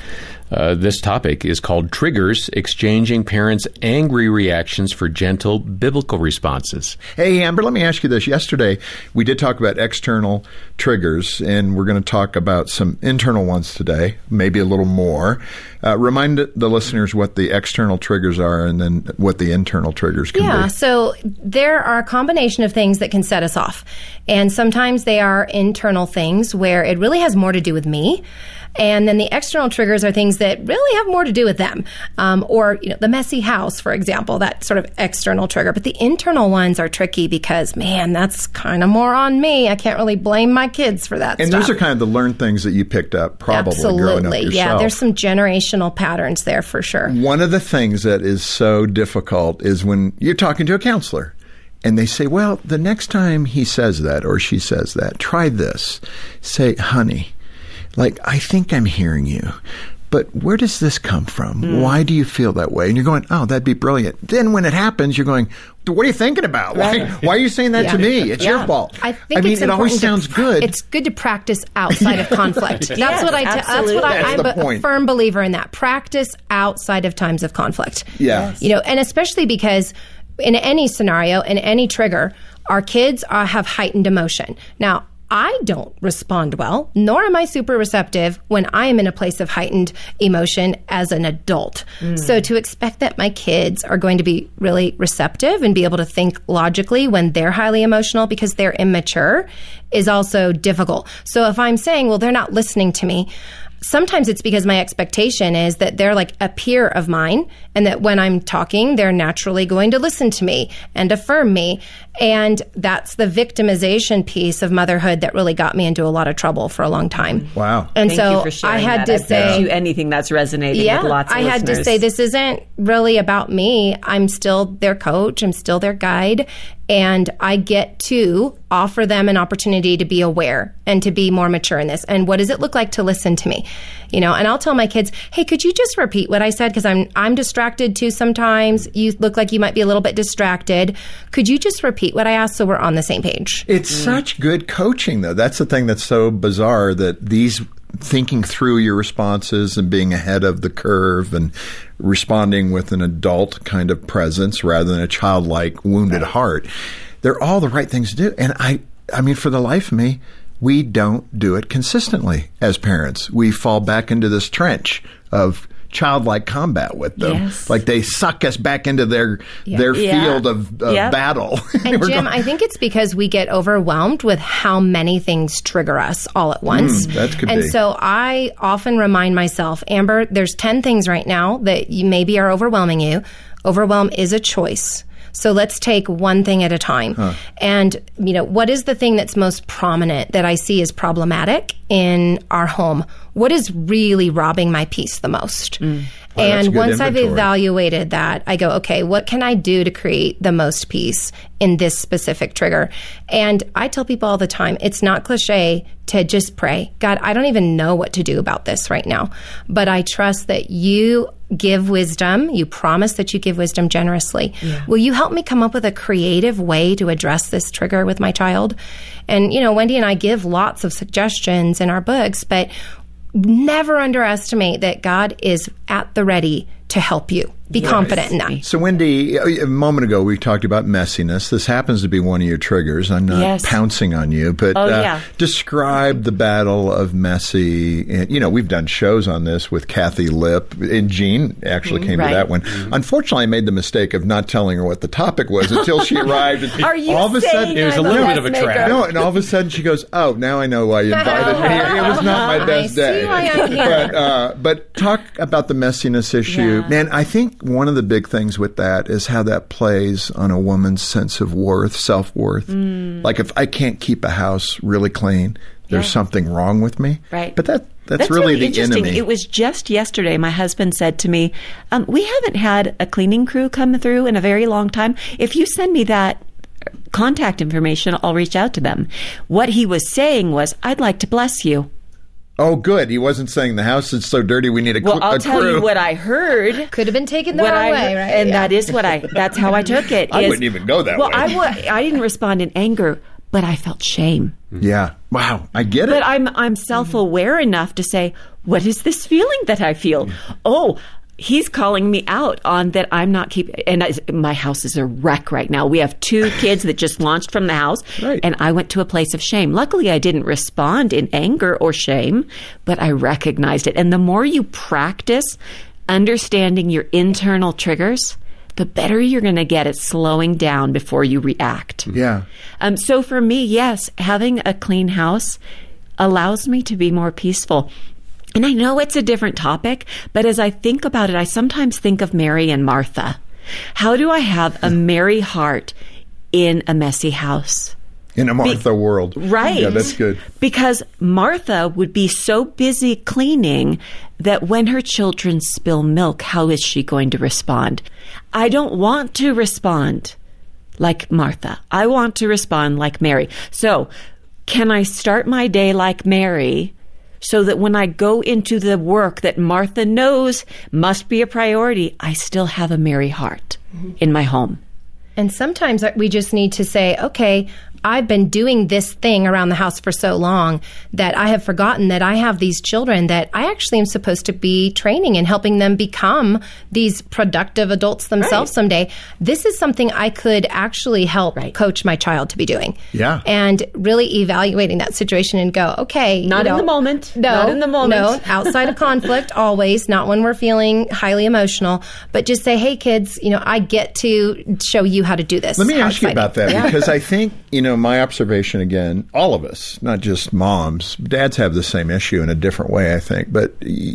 This topic is called Triggers, Exchanging Parents' Angry Reactions for Gentle Biblical Responses. Hey, Amber, let me ask you this. Yesterday, we did talk about external triggers, and we're going to talk about some internal ones today, maybe a little more. Remind the listeners what the external triggers are and then what the internal triggers can be. Yeah, so there are a combination of things that can set us off. And sometimes they are internal things where it really has more to do with me. And then the external triggers are things that really have more to do with them. Or, the messy house, for example, that sort of external trigger. But the internal ones are tricky because, man, that's kind of more on me. I can't really blame my kids for that and stuff. Those are kind of the learned things that you picked up probably Absolutely. Growing up yourself. Yeah, there's some generational patterns there for sure. One of the things that is so difficult is when you're talking to a counselor and they say, well, the next time he says that or she says that, try this. Say, honey, I think I'm hearing you, but where does this come from? Why do you feel that way? And you're going, oh, that'd be brilliant. Then when it happens, you're going, what are you thinking about? Right. Why are you saying that to me? It's your fault. I mean, it always sounds good. It's good to practice outside of conflict. That's what I'm a firm believer in that. Practice outside of times of conflict. Yeah. And especially because in any scenario, in any trigger, our kids have heightened emotion. Now, I don't respond well, nor am I super receptive when I am in a place of heightened emotion as an adult. So to expect that my kids are going to be really receptive and be able to think logically when they're highly emotional because they're immature is also difficult. So if I'm saying, well, they're not listening to me, sometimes it's because my expectation is that they're like a peer of mine and that when I'm talking, they're naturally going to listen to me and affirm me. And that's the victimization piece of motherhood that really got me into a lot of trouble for a long time. Wow. And Thank you for sharing I had that. to say, you anything that's resonating with lots of listeners. I had to say, this isn't really about me. I'm still their coach. I'm still their guide. And I get to offer them an opportunity to be aware and to be more mature in this. And what does it look like to listen to me? And I'll tell my kids, hey, could you just repeat what I said? Because I'm distracted too sometimes. You look like you might be a little bit distracted. Could you just repeat what I asked so we're on the same page? It's such good coaching, though. That's the thing that's so bizarre, that these thinking through your responses and being ahead of the curve and responding with an adult kind of presence rather than a childlike wounded heart. They're all the right things to do. And I mean, for the life of me, we don't do it consistently as parents. We fall back into this trench of childlike combat with them. Yes. Like they suck us back into their field of battle. And Jim, I think it's because we get overwhelmed with how many things trigger us all at once. That could be. And so I often remind myself, Amber, there's 10 things right now that you maybe are overwhelming you. Overwhelm is a choice. So let's take one thing at a time. And, what is the thing that's most prominent that I see as problematic in our home? What is really robbing my peace the most? And once I've evaluated that, I go, okay, what can I do to create the most peace in this specific trigger? And I tell people all the time, it's not cliche to just pray. God, I don't even know what to do about this right now, but I trust that you give wisdom. You promise that you give wisdom generously. Yeah. Will you help me come up with a creative way to address this trigger with my child? And, Wendy and I give lots of suggestions in our books, but never underestimate that God is at the ready to help you. Be confident in that. So, Wendy, a moment ago we talked about messiness. This happens to be one of your triggers. I'm not pouncing on you, but describe the battle of messy. And, we've done shows on this with Kathy Lipp, and Jean actually came to that one. Unfortunately, I made the mistake of not telling her what the topic was until she arrived. And Are you all of a sudden, it was a little bit of a trap. No, and all of a sudden she goes, "Oh, now I know why you invited me here. It was not my best day." See why I'm here. But talk about the messiness issue, man. I think one of the big things with that is how that plays on a woman's sense of worth, self-worth. Like if I can't keep a house really clean, there's something wrong with me. Right. But that's really the interesting. enemy. It was just yesterday my husband said to me, we haven't had a cleaning crew come through in a very long time. If you send me that contact information, I'll reach out to them. What he was saying was, I'd like to bless you. Oh, good. He wasn't saying the house is so dirty we need a crew. Well, I'll tell you what I heard. Could have been taken the wrong way, right? And that's how I took it. I wouldn't even go that way. Well, I didn't respond in anger, but I felt shame. Yeah. Wow. I get it. But I'm self-aware enough to say, what is this feeling that I feel? Oh, he's calling me out on that I'm not keeping, and my house is a wreck right now. We have 2 kids that just launched from the house, and I went to a place of shame. Luckily, I didn't respond in anger or shame, but I recognized it. And the more you practice understanding your internal triggers, the better you're going to get at slowing down before you react. Yeah. So for me, yes, having a clean house allows me to be more peaceful. And I know it's a different topic, but as I think about it, I sometimes think of Mary and Martha. How do I have a merry heart in a messy house? In a Martha world. Right. Yeah, that's good. Because Martha would be so busy cleaning that when her children spill milk, how is she going to respond? I don't want to respond like Martha. I want to respond like Mary. So can I start my day like Mary so that when I go into the work that Martha knows must be a priority, I still have a merry heart in my home? And sometimes we just need to say, okay, I've been doing this thing around the house for so long that I have forgotten that I have these children that I actually am supposed to be training and helping them become these productive adults themselves someday. This is something I could actually help coach my child to be doing. Yeah. And really evaluating that situation and go, okay. Not in the moment. No, not in the moment. No, outside of conflict, always, not when we're feeling highly emotional, but just say, hey, kids, I get to show you how to do this. Let me ask you about that because I think, my observation again, all of us, not just moms, dads have the same issue in a different way, I think. But,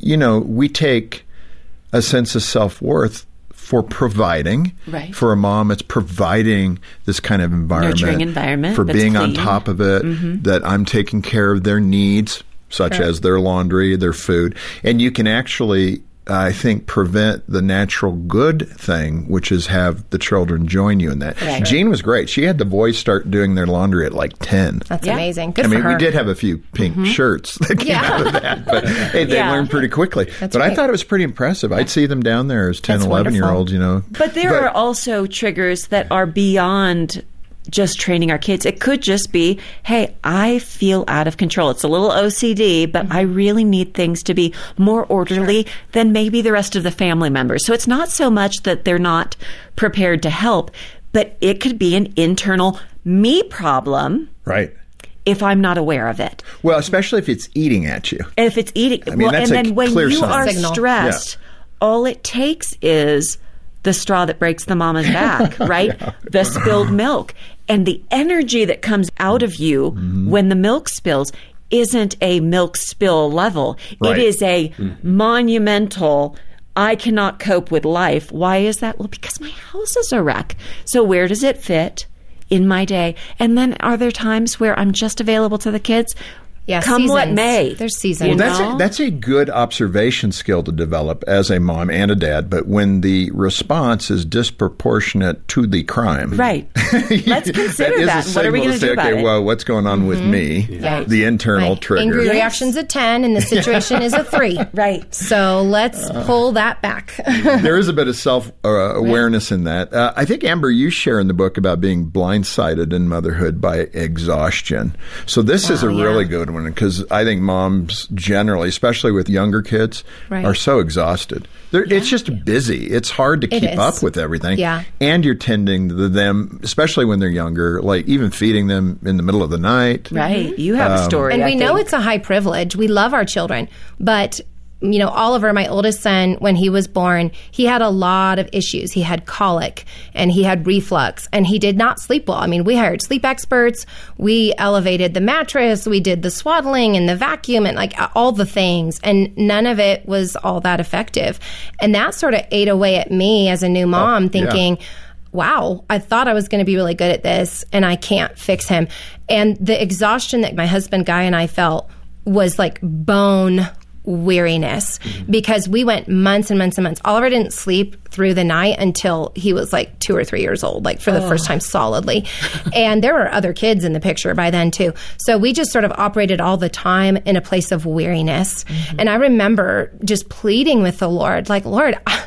we take a sense of self-worth for providing. Right. For a mom, it's providing this kind of environment. Nurturing environment. For being clean. On top of it, that I'm taking care of their needs, such as their laundry, their food. And you can actually, I think, prevent the natural good thing, which is have the children join you in that. Right. Jean was great. She had the boys start doing their laundry at like 10. That's amazing. Good for her. We did have a few pink shirts that came out of that, but hey, they learned pretty quickly. But I thought it was pretty impressive. I'd see them down there as 10, 11-year-olds, But there are also triggers that are beyond just training our kids. It could just be, hey, I feel out of control. It's a little OCD, but I really need things to be more orderly than maybe the rest of the family members. So it's not so much that they're not prepared to help, but it could be an internal me problem. Right. If I'm not aware of it. Well, especially if it's eating at you. If it's eating. That's and then when you sign. are stressed, all it takes is the straw that breaks the mama's back, right? The spilled milk. And the energy that comes out of you when the milk spills isn't a milk spill level. Right. It is a monumental, I cannot cope with life. Why is that? Well, because my house is a wreck. So where does it fit in my day? And then are there times where I'm just available to the kids? Yeah, come seasons. what may. There's seasons. Well, that's a good observation skill to develop as a mom and a dad, but when the response is disproportionate to the crime. Right. Let's consider that. What are we going to do about it? Well, what's going on with me? Right. The internal trigger. Angry reaction's a 10 and the situation is a 3. Right. So let's pull that back. There is a bit of self-awareness in that. I think, Amber, you share in the book about being blindsided in motherhood by exhaustion. So this is a really good one because I think moms generally, especially with younger kids, are so exhausted. It's just busy. It's hard to keep up with everything. Yeah. And you're tending to them, especially when they're younger, like even feeding them in the middle of the night. Right. You have a story. And we know it's a high privilege. We love our children. But Oliver, my oldest son, when he was born, he had a lot of issues. He had colic and he had reflux and he did not sleep well. I mean, we hired sleep experts. We elevated the mattress. We did the swaddling and the vacuum and like all the things. And none of it was all that effective. And that sort of ate away at me as a new mom thinking, wow, I thought I was going to be really good at this and I can't fix him. And the exhaustion that my husband, Guy, and I felt was like bone weariness because we went months and months and months. Oliver didn't sleep through the night until he was like 2 or 3 years old, like for the first time solidly. And there were other kids in the picture by then too. So we just sort of operated all the time in a place of weariness. And I remember just pleading with the Lord, like, Lord,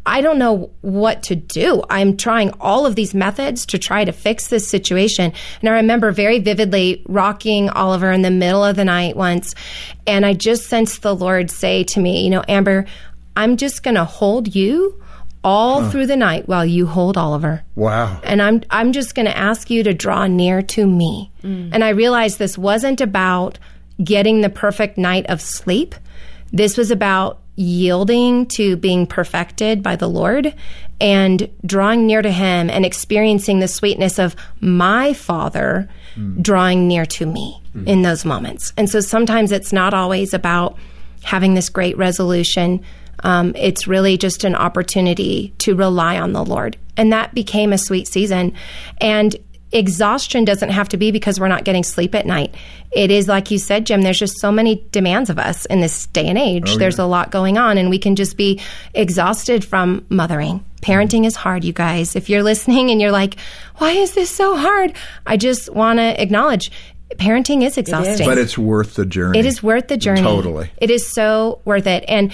I don't know what to do. I'm trying all of these methods to try to fix this situation. And I remember very vividly rocking Oliver in the middle of the night once. And I just sensed the Lord say to me, Amber, I'm just going to hold you all through the night while you hold Oliver. Wow. And I'm just going to ask you to draw near to me. And I realized this wasn't about getting the perfect night of sleep. This was about yielding to being perfected by the Lord and drawing near to him and experiencing the sweetness of my Father drawing near to me in those moments. And so sometimes it's not always about having this great resolution. It's really just an opportunity to rely on the Lord. And that became a sweet season. And exhaustion doesn't have to be because we're not getting sleep at night. It is, like you said, Jim, there's just so many demands of us in this day and age. There's a lot going on, and we can just be exhausted from mothering. Parenting is hard, you guys. If you're listening and you're like, why is this so hard? I just want to acknowledge parenting is exhausting. But it's worth the journey. It is worth the journey. Totally. It is so worth it. And,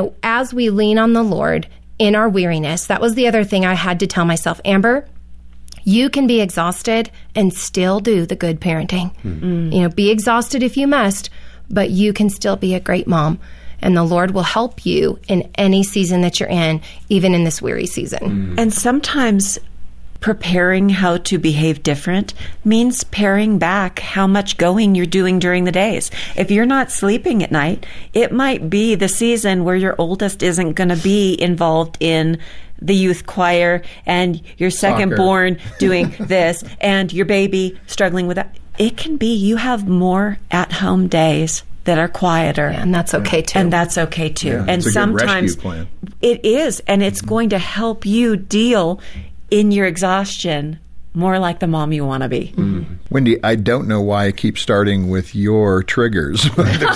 as we lean on the Lord in our weariness, that was the other thing I had to tell myself. Amber, you can be exhausted and still do the good parenting. Be exhausted if you must, but you can still be a great mom. And the Lord will help you in any season that you're in, even in this weary season. And sometimes preparing how to behave different means paring back how much going you're doing during the days. If you're not sleeping at night, it might be the season where your oldest isn't going to be involved in the youth choir and your second born doing this and your baby struggling with that. It can be you have more at-home days that are quieter. Yeah, and that's okay too. Yeah, and sometimes it is, and it's going to help you deal in your exhaustion more like the mom you want to be. Wendy, I don't know why I keep starting with your triggers.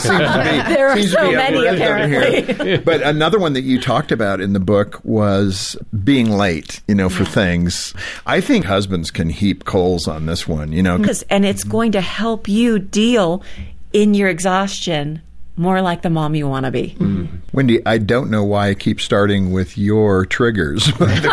There are so many, apparently. But another one that you talked about in the book was being late, for things. I think husbands can heap coals on this one, And it's going to help you deal in your exhaustion more like the mom you want to be. Wendy, I don't know why I keep starting with your triggers.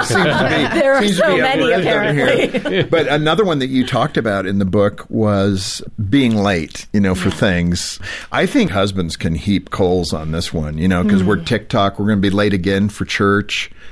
There are so many, apparently. But another one that you talked about in the book was being late, for things. I think husbands can heap coals on this one, because we're TikTok. We're going to be late again for church.